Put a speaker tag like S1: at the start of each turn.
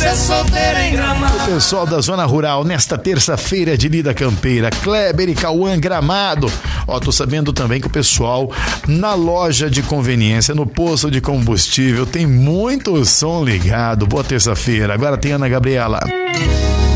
S1: ser solteiro em Gramado.
S2: O pessoal da Zona Rural, nesta terça-feira de Lida Campeira, Kleber e Cauã Gramado. Ó, tô sabendo também que o pessoal na loja de conveniência, no posto de combustível, tem muito som ligado. Boa terça-feira. Agora tem Ana Gabriela.